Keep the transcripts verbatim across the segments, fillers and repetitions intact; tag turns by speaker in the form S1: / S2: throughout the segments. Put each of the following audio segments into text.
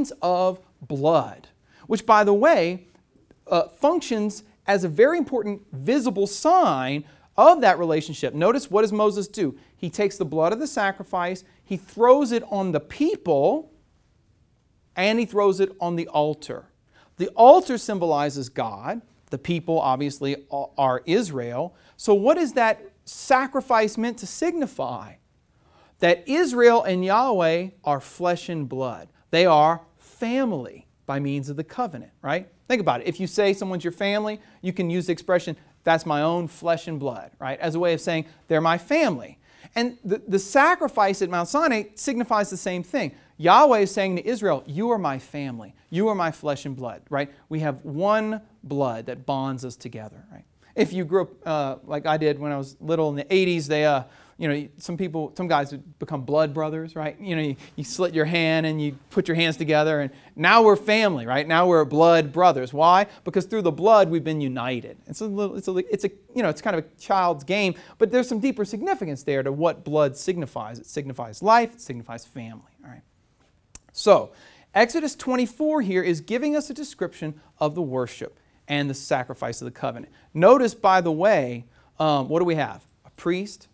S1: means of blood, which, by the way, uh, functions as a very important visible sign of that relationship. Notice, what does Moses do? He takes the blood of the sacrifice, he throws it on the people, and he throws it on the altar. The altar symbolizes God. The people, obviously, are Israel. So what is that sacrifice meant to signify? That Israel and Yahweh are flesh and blood. They are family by means of the covenant, right? Think about it. If you say someone's your family, you can use the expression, that's my own flesh and blood, right? As a way of saying, they're my family. And the, the sacrifice at Mount Sinai signifies the same thing. Yahweh is saying to Israel, you are my family. You are my flesh and blood, right? We have one blood that bonds us together, right? If you grew up uh, like I did when I was little in the eighties, they, uh, you know, some people, some guys would become blood brothers, right? You know, you, you slit your hand and you put your hands together, and now we're family, right? Now we're blood brothers. Why? Because through the blood we've been united. It's a little, it's a, it's a, you know, it's kind of a child's game, but there's some deeper significance there to what blood signifies. It signifies life. It signifies family. All right. So, Exodus twenty-four here is giving us a description of the worship and the sacrifice of the covenant. Notice, by the way, um, what do we have? A priest,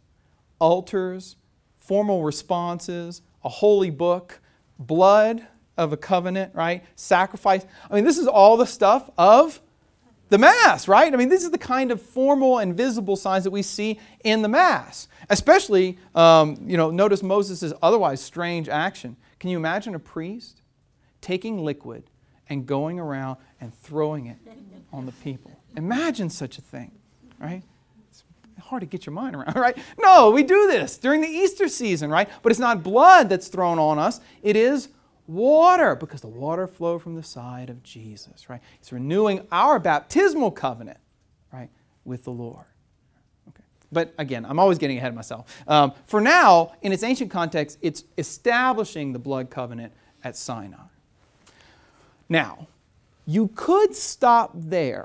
S1: altars, formal responses, a holy book, blood of a covenant, right? Sacrifice. I mean, this is all the stuff of the Mass, right? I mean, this is the kind of formal and visible signs that we see in the Mass. Especially, um, you know, notice Moses' otherwise strange action. Can you imagine a priest taking liquid and going around and throwing it on the people? Imagine such a thing, right? It's hard to get your mind around, right? No, we do this during the Easter season, right? But it's not blood that's thrown on us. It is water, because the water flowed from the side of Jesus, right? It's renewing our baptismal covenant, right, with the Lord. Okay. But again, I'm always getting ahead of myself. Um, for now, in its ancient context, it's establishing the blood covenant at Sinai. Now, you could stop there,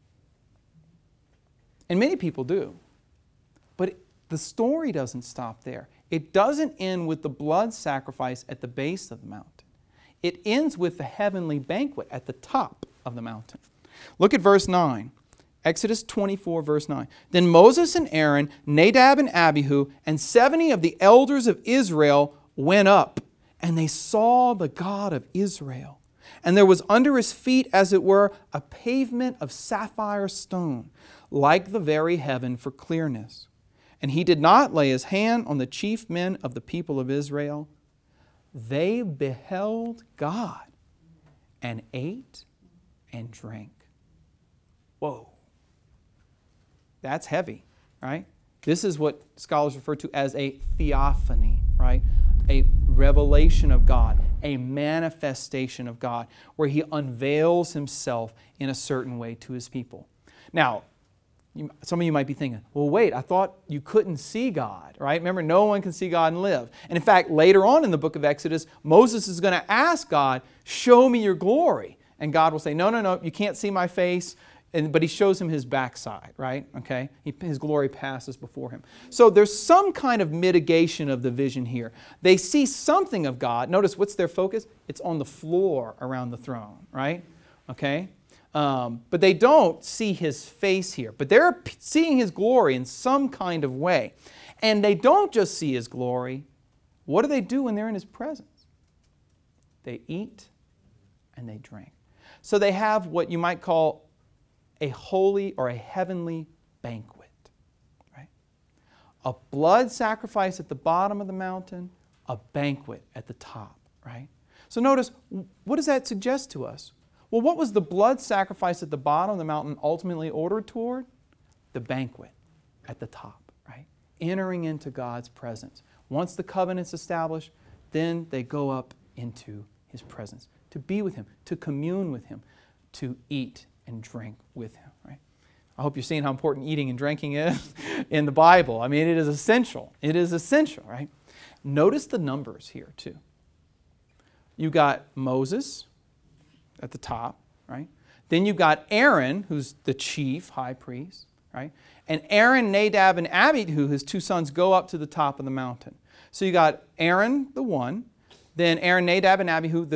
S1: and many people do, but the story doesn't stop there. It doesn't end with the blood sacrifice at the base of the mountain. It ends with the heavenly banquet at the top of the mountain. Look at verse nine. Exodus twenty-four, verse nine. Then Moses and Aaron, Nadab and Abihu, and seventy of the elders of Israel went up, and they saw the God of Israel. And there was under his feet, as it were, a pavement of sapphire stone, like the very heaven for clearness. And he did not lay his hand on the chief men of the people of Israel. They beheld God and ate and drank. Whoa. That's heavy, right? This is what scholars refer to as a theophany, right? A revelation of God, a manifestation of God, where he unveils himself in a certain way to his people. Now, You, some of you might be thinking, well, wait, I thought you couldn't see God, right? Remember, no one can see God and live. And in fact, later on in the book of Exodus, Moses is going to ask God, show me your glory. And God will say, no, no, no, you can't see my face. And, but he shows him his backside, right? Okay? He, his glory passes before him. So there's some kind of mitigation of the vision here. They see something of God. Notice, what's their focus? It's on the floor around the throne, right? Okay? Um, but they don't see his face here. But they're p- seeing his glory in some kind of way. And they don't just see his glory. What do they do when they're in his presence? They eat and they drink. So they have what you might call a holy or a heavenly banquet. Right? A blood sacrifice at the bottom of the mountain, a banquet at the top. Right? So notice, what does that suggest to us? Well, what was the blood sacrifice at the bottom of the mountain ultimately ordered toward? The banquet at the top, right? Entering into God's presence. Once the covenant's established, then they go up into his presence to be with him, to commune with him, to eat and drink with him, right? I hope you're seeing how important eating and drinking is in the Bible. I mean, it is essential. It is essential, right? Notice the numbers here, too. You got Moses at the top, right? Then you've got Aaron, who's the chief high priest, right? And Aaron, Nadab, and Abihu, his two sons, go up to the top of the mountain. So you got Aaron, the one, then Aaron, Nadab, and Abihu, the